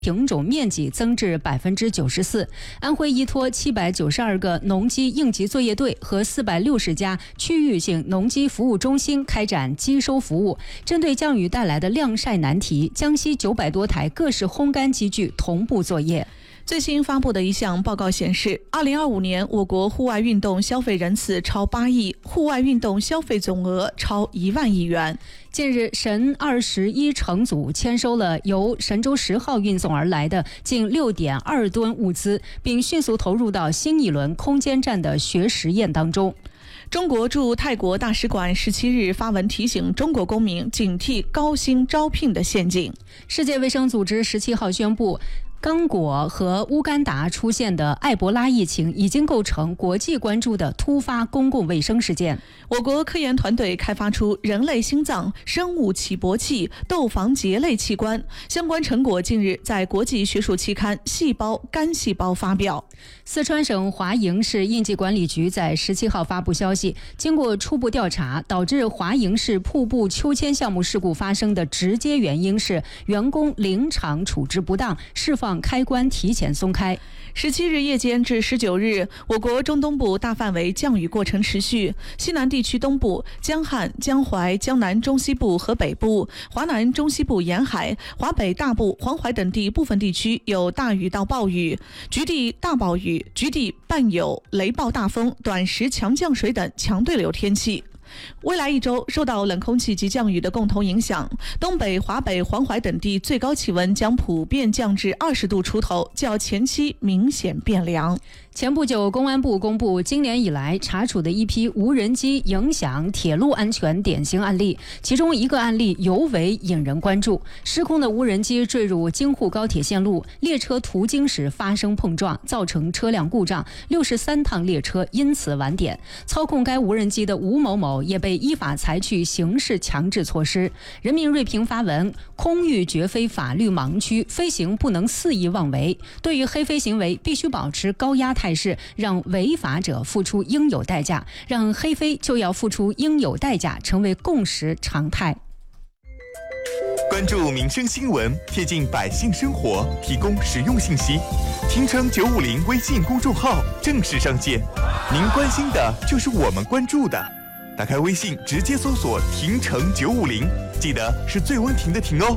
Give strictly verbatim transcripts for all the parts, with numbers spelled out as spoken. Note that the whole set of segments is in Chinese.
品种面积增至百分之九十四。安徽依托七百九十二个农机应急作业队和四百六十家区域性农机服务中心开展机收服务，针对降雨带来的晾晒难题，江西九百多台各式烘干机具同步作业。 最新发布的一项报告显示，二零二五年我国户外运动消费人次超八亿，户外运动消费总额超一万亿元。 近日，神二十一乘组签收了由神舟十号运送而来的近六点二吨物资，并迅速投入到新一轮空间站的学实验当中。 中国驻泰国大使馆十七日发文提醒中国公民警惕高薪招聘的陷阱。 世界卫生组织十七号宣布，刚果和乌干达出现的埃博拉疫情已经构成国际关注的突发公共卫生事件。 我国科研团队开发出人类心脏、生物起搏器、窦房结类器官，相关成果近日在国际学术期刊《细胞干细胞》发表。 四川省华营市应急管理局在十七号发布消息，经过初步调查，导致华营市瀑布秋千项目事故发生的直接原因是员工临场处置不当，释放开关提前松开。 十七日夜间至十九日，我国中东部大范围降雨过程持续，西南地区东部、江汉、江淮、江南中西部和北部、华南中西部沿海、华北大部、黄淮等地部分地区有大雨到暴雨，局地大暴雨，局地伴有雷暴大风、短时强降水等强对流天气。未来一周，受到冷空气及降雨的共同影响，东北、华北、黄淮等地最高气温将普遍降至二十度出头，较前期明显变凉。 前不久，公安部公布今年以来查处的一批无人机影响铁路安全典型案例，其中一个案例尤为引人关注。失控的无人机坠入京沪高铁线路，列车途经时发生碰撞，造成车辆故障，六十三趟列车因此晚点。操控该无人机的吴某某也被依法采取刑事强制措施。人民锐评发文：空域绝非法律盲区，飞行不能肆意妄为。对于黑飞行为，必须保持高压态势，让违法者付出应有代价，让黑飞就要付出应有代价，成为共识常态。 关注民生新闻，贴近百姓生活，提供实用信息。听城九五零微信公众号正式上线，您关心的就是我们关注的。打开微信，直接搜索“听城九五零”，记得是最温婷的婷哦。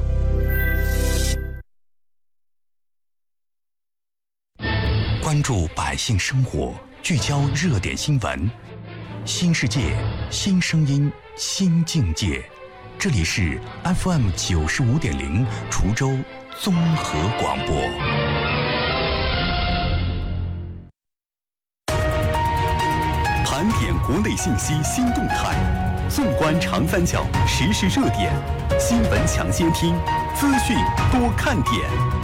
关注百姓生活，聚焦热点新闻，新世界，新声音，新境界。这里是 F M 九十五点零滁州综合广播。盘点国内信息新动态，纵观长三角时事热点，新闻抢先听，资讯多看点。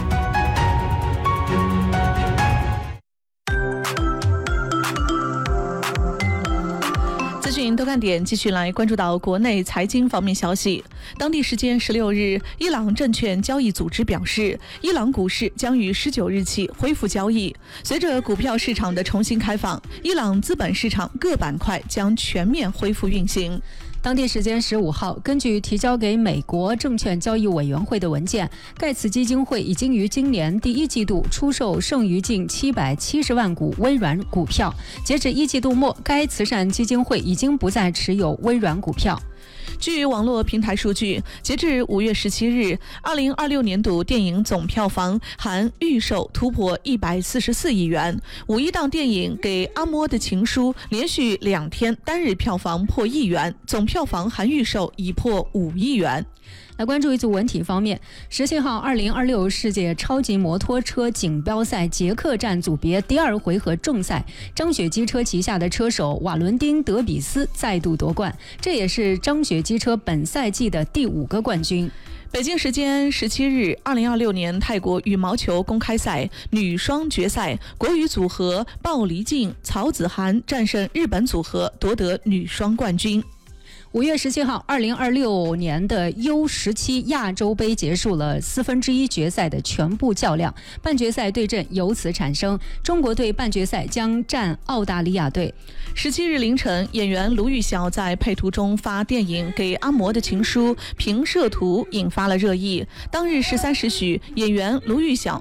资讯多看点，继续来关注到国内财经方面消息。当地时间十六日，伊朗证券交易组织表示，伊朗股市将于十九日起恢复交易。随着股票市场的重新开放，伊朗资本市场各板块将全面恢复运行。 当地时间十五号，根据提交给美国证券交易委员会的文件，盖茨基金会已经于今年第一季度出售剩余近七百七十万股微软股票。截止一季度末，该慈善基金会已经不再持有微软股票。 据网络平台数据，截至五月十七日，二零二六年度电影总票房含预售突破一百四十四亿元。五一档电影《给阿嬷的情书》连续两天单日票房破亿元，总票房含预售已破五亿元。 来关注一组文体方面，十七号二零二六世界超级摩托车锦标赛捷克站组别第二回合正赛，张雪机车旗下的车手瓦伦丁·德比斯再度夺冠，这也是张雪机车本赛季的第五个冠军。 北京时间十七日，二零二六年泰国羽毛球公开赛女双决赛，国羽组合鲍黎静、曹子涵战胜日本组合，夺得女双冠军。 五月十七号，二零二六年的 U 十七亚洲杯结束了四分之一决赛的全部较量，半决赛对阵由此产生。中国队半决赛将战澳大利亚队。 十七日凌晨，演员卢昱晓在配图中发电影《给阿嬷的情书》平射图引发了热议。当日十三时许，演员卢昱晓